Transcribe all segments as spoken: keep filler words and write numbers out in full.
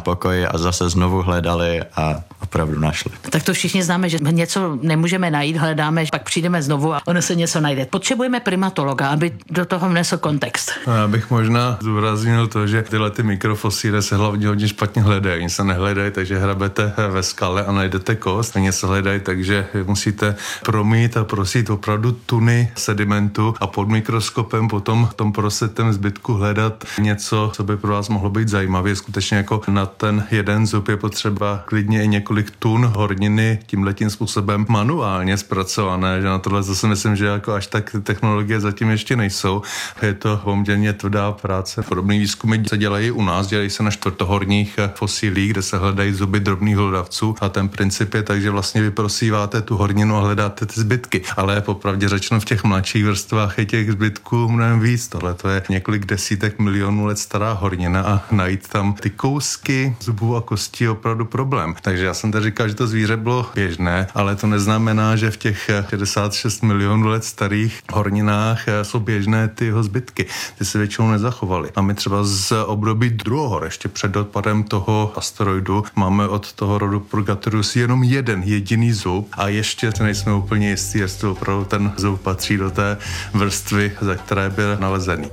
pokoji a zase znovu hledali a opravdu našli. Tak to všichni známe, že něco nemůžeme najít, hledáme, pak přijdeme znovu a ono se něco najde. Potřebujeme primatologa, aby do toho vnesl kontext. Já bych možná zdůraznil to, že tyhle ty mikrofosíly se hlavně hodně špatně hledají. Oni se nehledají, takže hrabete ve skale a najdete kost. Oni se hledají, takže musíte promít a prosít opravdu tuny sedimentu a pod mikroskopem potom v tom prosetem zbytku hledat něco, co by pro vás mohlo být zajímavé. Skutečně jako na ten jeden zub je potřeba klidně i několik tun horniny tímhletím způsobem manuálně zpracované, že na tohle zase myslím, že jako až tak technologie zatím ještě nejsou. Je to poměrně tvrdá práce. Podobné výzkumy se dělají u nás, dělají se na čtvrtohorních fosílích, kde se hledají zuby drobných hlodavců a ten princip je tak, že vlastně vy prosíváte tu horninu a hledáte ty zbytky. Ale popravdě řečeno v těch mladších vrstvách je těch zbytků mnohem víc. Tohle to je několik desítek milionů let stará hornina a najít tam ty kousky zubů a kostí je opravdu problém. Takže já jsem tady říkal, že to zvíře bylo běžné, ale to neznamená, že v těch šedesát šest milionů let starých horninách jsou běžné ty jeho zbytky. Ty se většinou nezachovaly. A my třeba z období druhohor, ještě před odpadem toho asteroidu, máme od toho rodu Purgatorius jenom jeden jediný zub a ještě nejsme úplně jistí, jestli opravdu ten zub patří do té vrstvy, ze které byl nalezený.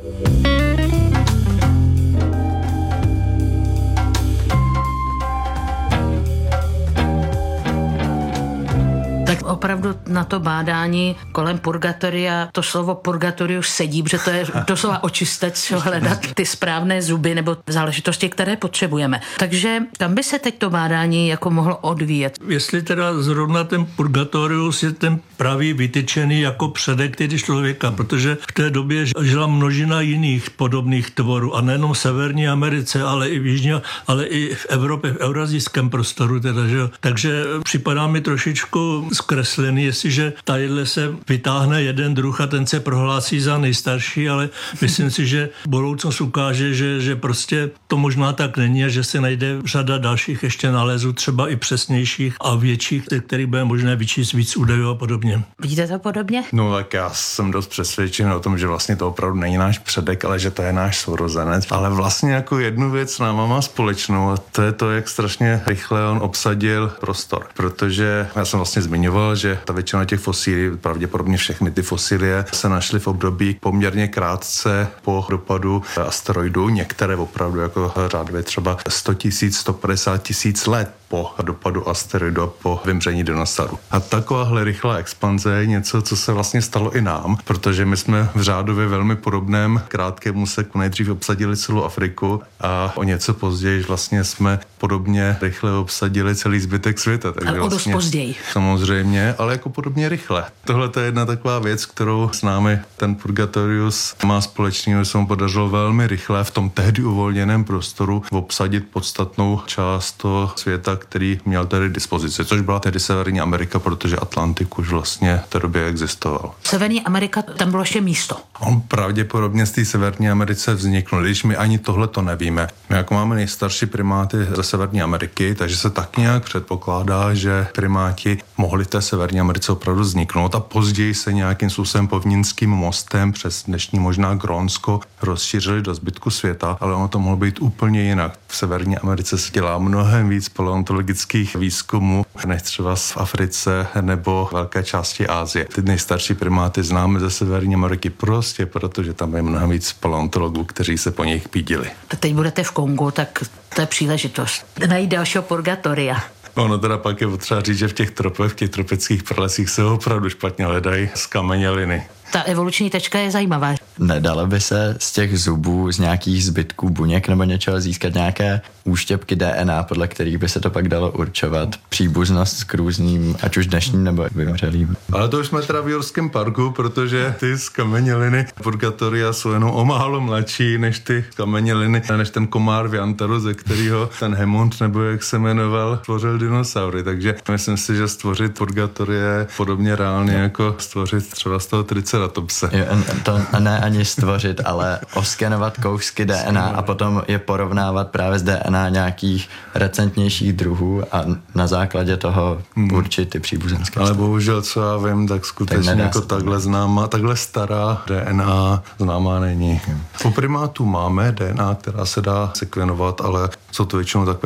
Tak opravdu na to bádání kolem purgatoria, to slovo purgatorius sedí, protože to je doslova očistec, hledat ty správné zuby nebo záležitosti, které potřebujeme. Takže tam by se teď to bádání jako mohlo odvíjet. Jestli teda zrovna ten purgatorius je ten pravý vytyčený jako předek tedy člověka, protože v té době žila množina jiných podobných tvorů a nejenom v Severní Americe, ale i v Jižní, ale i v Evropě, v eurazijském prostoru. Teda, že? Takže připadá mi trošičku zkreslený, jestliže tadyhle se vytáhne jeden druh a ten se prohlásí za nejstarší, ale myslím si, že budoucnost ukáže, že, že prostě to možná tak není a že se najde řada dalších ještě nálezů, třeba i přesnějších a větších, kterých bude možné vyčíst víc údajů a podobně. Vidíte to podobně? No tak já jsem dost přesvědčen o tom, že vlastně to opravdu není náš předek, ale že to je náš sourozenec. Ale vlastně jako jednu věc nám má společnou a to je to, jak strašně rychle on obsadil prostor. Protože já jsem vlastně zmiňoval, že ta většina těch fosílí, pravděpodobně všechny ty fosílie se našly v období poměrně krátce po dopadu asteroidu, některé opravdu jako řádově třeba sto tisíc, sto padesát tisíc let po dopadu asteroidu a po vymření dinosaurů. A takováhle rychlá expanze je něco, co se vlastně stalo i nám, protože my jsme v řádově velmi podobném krátkém úseku nejdřív obsadili celou Afriku a o něco později vlastně jsme podobně rychle obsadili celý zbytek světa. Takže ale o dost vlastně, později. Samozřejmě, ale jako podobně rychle. Tohle je jedna taková věc, kterou s námi ten Purgatorius má společného, že se mu podařilo velmi rychle v tom tehdy uvolněném prostoru obsadit podstatnou část toho světa, který měl tedy dispozici, což byla tedy Severní Amerika, protože Atlantik už vlastně v té době existoval. Severní Amerika, tam bylo ještě místo. On pravděpodobně z té Severní Americe vznikl, když my ani tohle to nevíme. My jako máme nejstarší primáty ze Severní Ameriky, takže se tak nějak předpokládá, že primáti mohli v té Severní Americe opravdu vzniknout a později se nějakým způsobem povnínským mostem přes dnešní možná Grónsko rozšířili do zbytku světa, ale ono to mohlo být úplně jinak. V Severní Americe se dělá mnohem víc paleontologických výzkumů, než třeba v Africe nebo velké části Asie. Ty nejstarší primáty známe ze Severní Ameriky prostě, protože tam je mnohem víc paleontologů, kteří se po nich pídili. A teď budete v Kongu, tak to je příležitost najít dalšího purgatoria. Ono teda pak je potřeba říct, že v těch tropech, v těch tropických pralesích se opravdu špatně hledají zkameněliny. Ta evoluční tečka je zajímavá. Nedalo by se z těch zubů, z nějakých zbytků buněk nebo něčeho získat nějaké úštěpky D N A, podle kterých by se to pak dalo určovat příbuznost k různým, ať už dnešním nebo vymřelým. Ale to už jsme teda v Jurském parku, protože ty zkameněliny Purgatoria jsou jenom o málo mladší než ty zkameněliny, než ten komár v Jantaru, ze kterého ten Hemond, nebo jak se jmenoval, stvořil dinosaury. Takže myslím si, že stvořit Purgatoria je podobně reálně jako stvořit třeba z toho Triceratopse. Jo, to ne ani stvořit, ale oskenovat kousky D N A a potom je porovnávat právě s D N A nějakých recentnějších druhů a na základě toho hmm. určit ty příbuzenské. Ale bohužel, co já vím, tak skutečně tak jako takhle známá, takhle stará D N A známá není. Hmm. U primátů máme D N A, která se dá sekvenovat, ale jsou to většinou takové